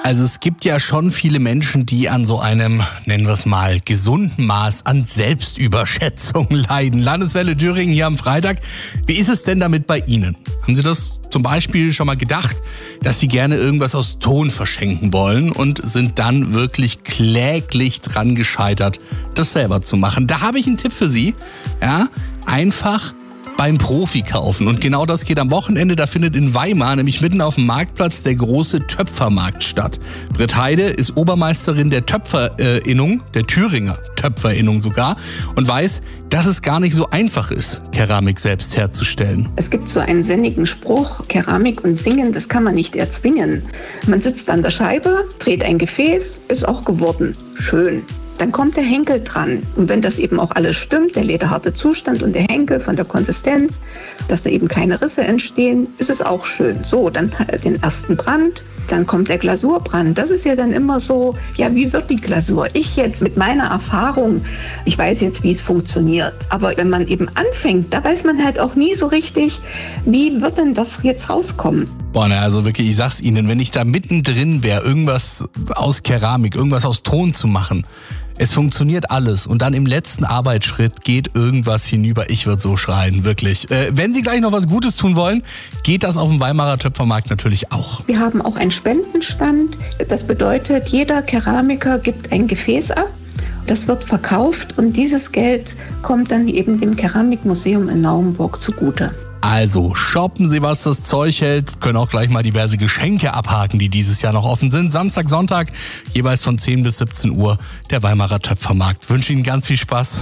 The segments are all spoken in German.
Also es gibt ja schon viele Menschen, die an so einem, nennen wir es mal, gesunden Maß an Selbstüberschätzung leiden. Landeswelle Thüringen hier am Freitag. Wie ist es denn damit bei Ihnen? Haben Sie das zum Beispiel schon mal gedacht, dass Sie gerne irgendwas aus Ton verschenken wollen und sind dann wirklich kläglich dran gescheitert, das selber zu machen? Da habe ich einen Tipp für Sie. Ja, einfach beim Profi kaufen. Und genau das geht am Wochenende. Da findet in Weimar, nämlich mitten auf dem Marktplatz, der große Töpfermarkt statt. Britt Heide ist Obermeisterin der Töpferinnung, der Thüringer Töpferinnung sogar, und weiß, dass es gar nicht so einfach ist, Keramik selbst herzustellen. Es gibt so einen sinnigen Spruch, Keramik und Singen, das kann man nicht erzwingen. Man sitzt an der Scheibe, dreht ein Gefäß, ist auch geworden. Schön. Dann kommt der Henkel dran. Und wenn das eben auch alles stimmt, der lederharte Zustand und der Henkel von der Konsistenz, dass da eben keine Risse entstehen, ist es auch schön. So, dann den ersten Brand, dann kommt der Glasurbrand. Das ist ja dann immer so, ja, wie wird die Glasur? Ich jetzt mit meiner Erfahrung, ich weiß jetzt, wie es funktioniert. Aber wenn man eben anfängt, da weiß man halt auch nie so richtig, wie wird denn das jetzt rauskommen? Boah, also wirklich, ich sag's Ihnen, wenn ich da mittendrin wäre, irgendwas aus Keramik, irgendwas aus Ton zu machen, es funktioniert alles und dann im letzten Arbeitsschritt geht irgendwas hinüber. Ich würde so schreien, wirklich. Wenn Sie gleich noch was Gutes tun wollen, geht das auf dem Weimarer Töpfermarkt natürlich auch. Wir haben auch einen Spendenstand. Das bedeutet, jeder Keramiker gibt ein Gefäß ab. Das wird verkauft und dieses Geld kommt dann eben dem Keramikmuseum in Naumburg zugute. Also shoppen Sie, was das Zeug hält, können auch gleich mal diverse Geschenke abhaken, die dieses Jahr noch offen sind. Samstag, Sonntag, jeweils von 10 bis 17 Uhr, der Weimarer Töpfermarkt. Ich wünsche Ihnen ganz viel Spaß.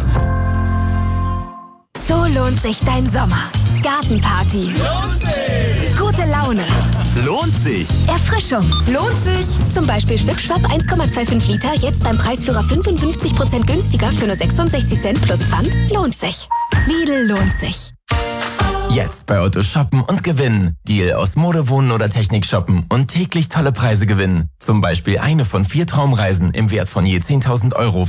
So lohnt sich dein Sommer. Gartenparty. Lohnt sich! Gute Laune. Lohnt sich! Erfrischung. Lohnt sich. Zum Beispiel Schwipschwapp 1,25 Liter, jetzt beim Preisführer 55% günstiger für nur 66 Cent plus Pfand. Lohnt sich. Lidl lohnt sich. Jetzt bei Otto shoppen und gewinnen. Deal aus Mode, Wohnen oder Technik shoppen und täglich tolle Preise gewinnen. Zum Beispiel eine von 4 Traumreisen im Wert von je 10.000 Euro.